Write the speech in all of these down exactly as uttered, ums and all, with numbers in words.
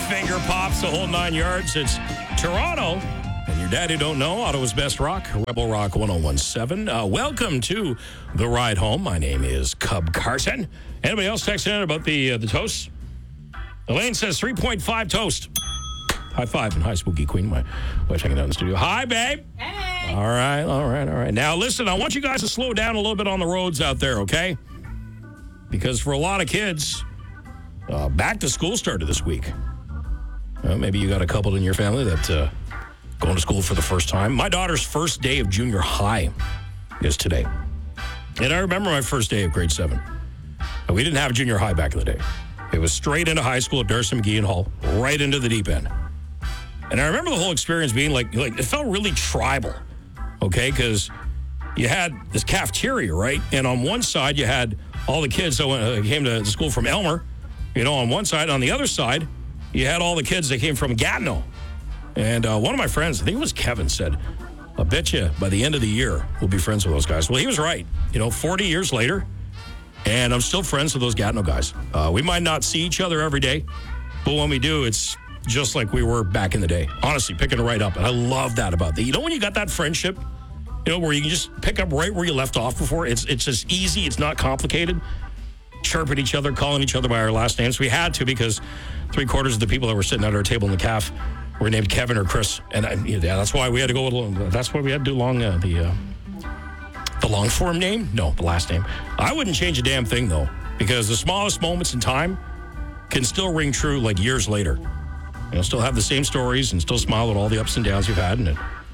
Finger pops the whole nine yards. It's Toronto. And your daddy don't know Ottawa's best rock, Rebel Rock one oh one point seven. Uh, welcome to the ride home. My name is Cub Carson. Anybody else texting in about the uh, the toast? Elaine says three point five toast. High five and hi, Spooky Queen. My wife's hanging out in the studio. Hi, babe. Hey. All right, all right, all right. Now, listen, I want you guys to slow down a little bit on the roads out there, okay? Because for a lot of kids, uh, back to school started this week. Uh, maybe you got a couple in your family that uh, going to school for the first time. My daughter's first day of junior high is today. And I remember my first day of grade seven. And we didn't have junior high back in the day. It was straight into high school at Darcy McGeehan Hall, right into the deep end. And I remember the whole experience being like, like it felt really tribal, okay? Because you had this cafeteria, right? And on one side, you had all the kids that went, uh, came to school from Elmer, you know, on one side. On the other side, you had all the kids that came from Gatineau. And uh, one of my friends, I think it was Kevin, said, I bet you by the end of the year, we'll be friends with those guys. Well, he was right. You know, forty years later, and I'm still friends with those Gatineau guys. Uh, we might not see each other every day, but when we do, it's just like we were back in the day. Honestly, picking it right up. And I love that about that. You know when you got that friendship, you know, where you can just pick up right where you left off before? It's it's just easy. It's not complicated. Chirping each other, calling each other by our last names. We had to because three quarters of the people that were sitting at our table in the caf were named Kevin or Chris. And I, yeah, that's why we had to go with, that's why we had to do long, uh, the, uh, the long form name? No, the last name. I wouldn't change a damn thing, though, because the smallest moments in time can still ring true like years later. You know, still have the same stories and still smile at all the ups and downs you've had. And it,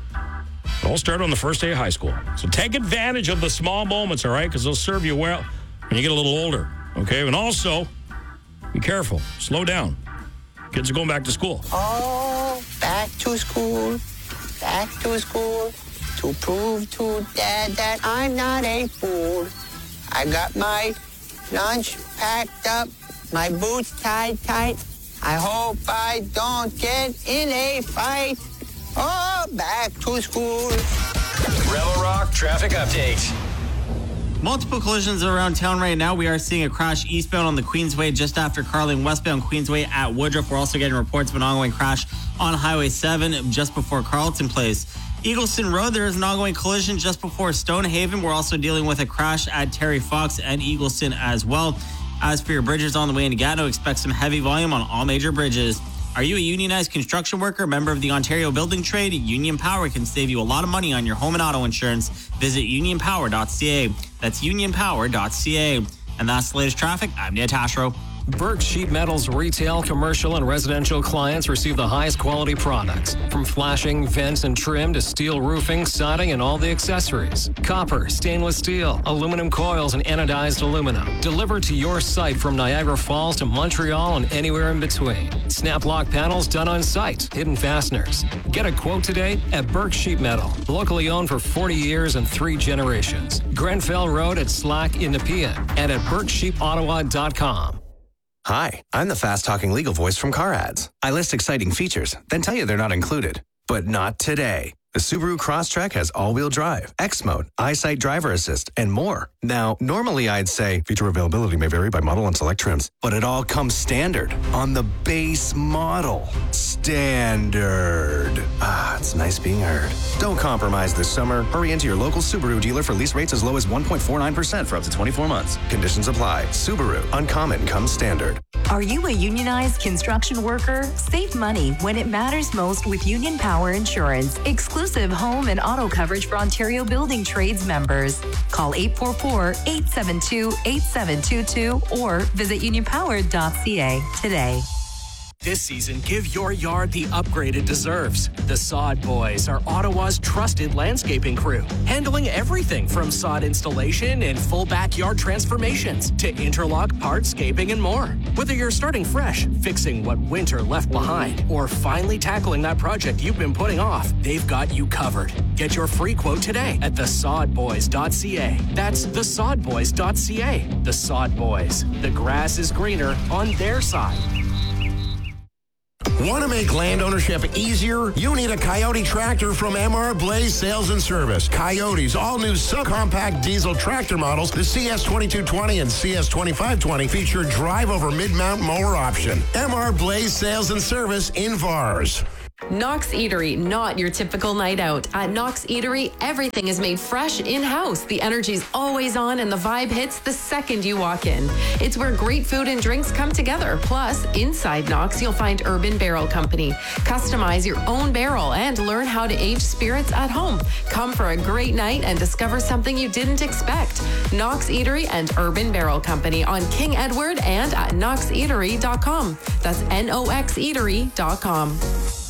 it all started on the first day of high school. So take advantage of the small moments, all right? Because they'll serve you well when you get a little older, okay? And also, be careful. Slow down. Kids are going back to school. Oh, back to school, back to school, to prove to Dad that I'm not a fool. I got my lunch packed up, my boots tied tight. I hope I don't get in a fight. Oh, back to school. Rebel Rock traffic update. Multiple collisions around town right now. We are seeing a crash eastbound on the Queensway just after Carling, westbound Queensway at Woodruff. We're also getting reports of an ongoing crash on Highway seven just before Carleton Place. Eagleston Road, there is an ongoing collision just before Stonehaven. We're also dealing with a crash at Terry Fox and Eagleston as well. As for your bridges on the way into Gatineau, expect some heavy volume on all major bridges. Are you a unionized construction worker, member of the Ontario Building Trade? Union Power can save you a lot of money on your home and auto insurance. Visit union power dot c a. That's union power dot c a. And that's the latest traffic. I'm Nate Tashro. Burke Sheet Metal's retail, commercial, and residential clients receive the highest quality products. From flashing, vents, and trim to steel roofing, siding, and all the accessories. Copper, stainless steel, aluminum coils, and anodized aluminum. Delivered to your site from Niagara Falls to Montreal and anywhere in between. Snap lock panels done on site. Hidden fasteners. Get a quote today at Burke Sheet Metal. Locally owned for forty years and three generations. Grenfell Road at Slack in Nepean and at burke sheep ottawa dot com. Hi, I'm the fast-talking legal voice from Car Ads. I list exciting features, then tell you they're not included. But not today. The Subaru Crosstrek has all-wheel drive, X-Mode, EyeSight Driver Assist, and more. Now, normally I'd say feature availability may vary by model and select trims, but it all comes standard on the base model. Standard. Ah, it's nice being heard. Don't compromise this summer. Hurry into your local Subaru dealer for lease rates as low as one point four nine percent for up to twenty-four months. Conditions apply. Subaru. Uncommon comes standard. Are you a unionized construction worker? Save money when it matters most with Union Power Insurance. Exclusive home and auto coverage for Ontario Building Trades members. Call eight four four, eight seven two, eight seven two two or visit union power dot c a today. This season, give your yard the upgrade it deserves. The Sod Boys are Ottawa's trusted landscaping crew, handling everything from sod installation and full backyard transformations to interlock, hardscaping, and more. Whether you're starting fresh, fixing what winter left behind, or finally tackling that project you've been putting off, they've got you covered. Get your free quote today at the sod boys dot c a. That's the sod boys dot c a. The Sod Boys. The grass is greener on their side. Want to make land ownership easier? You need a Coyote tractor from M R Blaze Sales and Service. Coyote's all-new subcompact diesel tractor models, the C S twenty-two twenty and C S twenty-five twenty, feature drive-over mid-mount mower option. M R Blaze Sales and Service in Vars. Knox Eatery, not your typical night out. At Knox Eatery, everything is made fresh in-house. The energy's always on and the vibe hits the second you walk in. It's where great food and drinks come together. Plus, inside Knox, you'll find Urban Barrel Company. Customize your own barrel and learn how to age spirits at home. Come for a great night and discover something you didn't expect. Knox Eatery and Urban Barrel Company on King Edward and at knox eatery dot com. That's N O X eatery dot com.